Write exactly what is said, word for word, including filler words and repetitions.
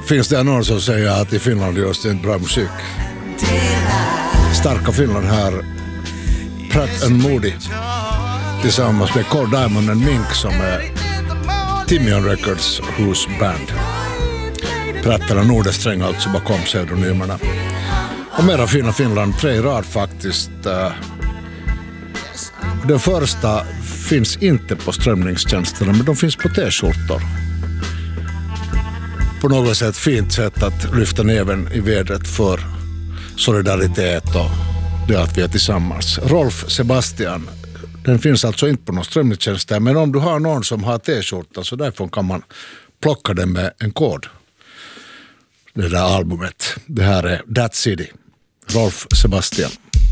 Finns det någon som säger att i Finland görs det inte bra musik? Starka Finland här, Pratt and Moody tillsammans med Core Diamond and Mink som är Timian Records husband. Pratt eller Nordesträng alltså bakom pseudonymerna. Och mera fina Finland, tre i rad faktiskt. Den första finns inte på strömningstjänsterna, men de finns på t-skjortor. På något sätt fint sätt att lyfta näven i vädret för solidaritet och det att vi är tillsammans. Rolf Sebastian, den finns alltså inte på någon strömningstjänster, men om du har någon som har t-skjorta så därifrån kan man plocka den med en kod. Det där albumet. Det här är That City. Rolf Sebastian.